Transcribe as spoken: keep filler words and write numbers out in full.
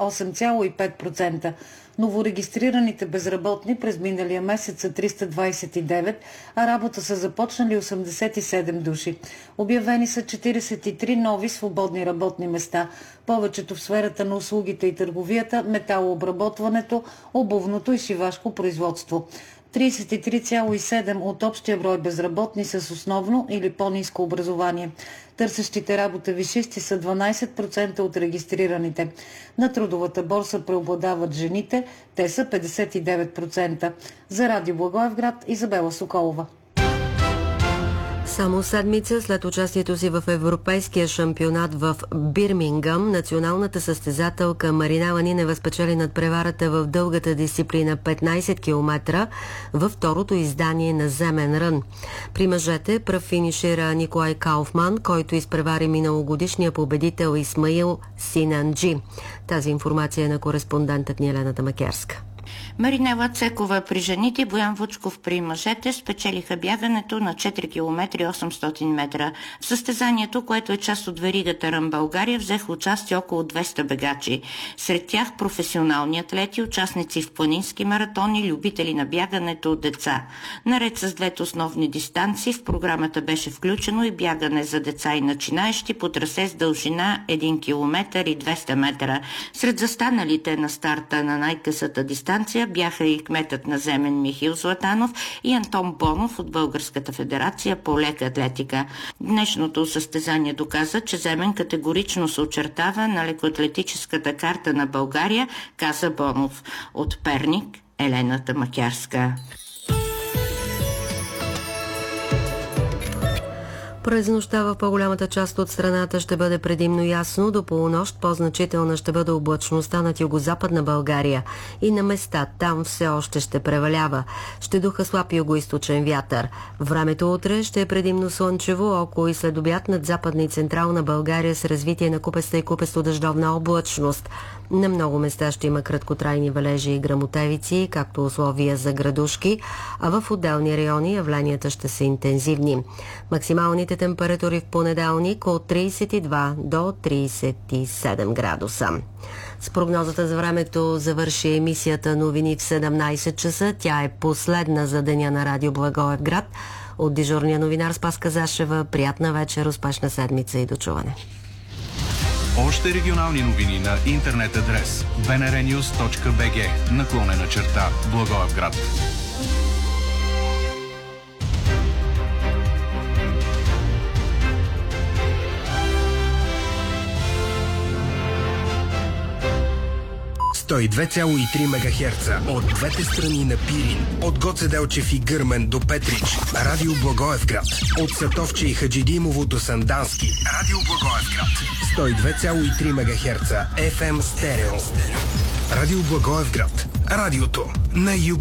осем цяло и пет процента. Новорегистрираните безработни през миналия месец са триста двадесет и девет, а работа са започнали осемдесет и седем души. Обявени са четиридесет и три нови свободни работни места, повечето в сферата на услугите и търговията, металообработването, обувното и шивашко производство. тридесет и три цяло и седем процента от общия брой безработни с основно или по-ниско образование. Търсещите работа висшисти са дванадесет процента от регистрираните. На трудовата борса преобладават жените, те са петдесет и девет процента. За Радио Благоевград, Изабела Соколова. Само седмица след участието си в Европейския шампионат в Бирмингъм, националната състезателка Марина Ванинева спечели надпреварата в дългата дисциплина петнадесет километра във второто издание на Земен рън. При мъжете пръв финишира Николай Кауфман, който изпревари миналогодишния победител Исмаил Синанджи. Тази информация е на кореспондентът ни Елена Дамакерска. Маринела Цекова при жените, Боян Вучков при мъжете спечелиха бягането на четири километра и осемстотин метра. В състезанието, което е част от веригата Рън България, взеха участие около двеста бегачи. Сред тях професионални атлети, участници в планински маратони, любители на бягането, деца. Наред с двете основни дистанции в програмата беше включено и бягане за деца и начинаещи по трасе с дължина един километър и двеста метра. Сред застаналите на старта на най-късата дистанция бяха и кметът на Земен Михаил Златанов и Антон Бонов от Българската федерация по лека атлетика. Днешното състезание доказа, че Земен категорично се очертава на лекоатлетическата карта на България, каза Бонов. От Перник, Елена Дамакерска. През нощта в по-голямата част от страната ще бъде предимно ясно. До полунощ по-значителна ще бъде облачността над югозападна България и на места там все още ще превалява. Ще духа слаб югоизточен вятър. Времето утре ще е предимно слънчево, около и след обяд над западна и централна България с развитие на купеста и купесто дъждовна облачност. На много места ще има краткотрайни валежи и гръмотевици, както условия за градушки, а в отделни райони явленията ще са интензивни. Максималните температури в понеделник от тридесет и два до тридесет и седем градуса. С прогнозата за времето завърши емисията новини в седемнадесет часа. Тя е последна за деня на Радио Благоевград. От дежурния новинар Спаска Зашева, приятна вечер, успешна седмица и дочуване. Още регионални новини на интернет адрес би ен ар нюз точка би джи наклонена черта Благоевград. сто и две цяло и три мегахерца от двете страни на Пирин, от Гоце Делчев и Гърмен до Петрич, Радио Благоевград, от Сатовче и Хаджидимово до Сандански, Радио Благоевград, сто и две цяло и три мегахерца еф ем стерео. Радио Благоевград, радиото на юго.